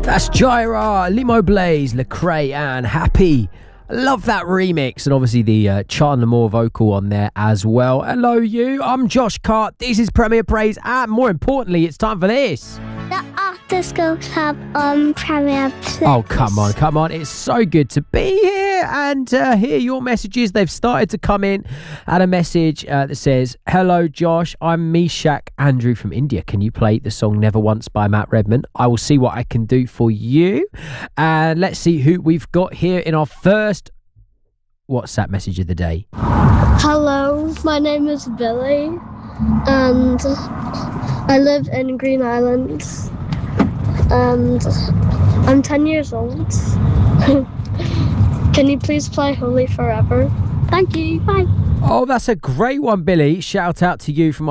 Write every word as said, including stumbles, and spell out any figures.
That's Gyra, Limo Blaze, Lecrae and Happy. I love that remix, and obviously the uh, Chandler Moore vocal on there as well. Hello you, I'm Josh Cart, this is Premier Praise, and more importantly, it's time for this. The After School Club on Premier Praise. Oh, come on, come on. It's so good to be here and uh, hear your messages. They've started to come in. I had a message uh, that says, hello, Josh. I'm Meshach Andrew from India. Can you play the song Never Once by Matt Redman? I will see what I can do for you. And let's see who we've got here in our first WhatsApp message of the day. Hello, my name is Billy, and I live in Green Island, and I'm ten years old. Can you please play Holy Forever? Thank you, bye. Oh, that's a great one, Billy. Shout out to you from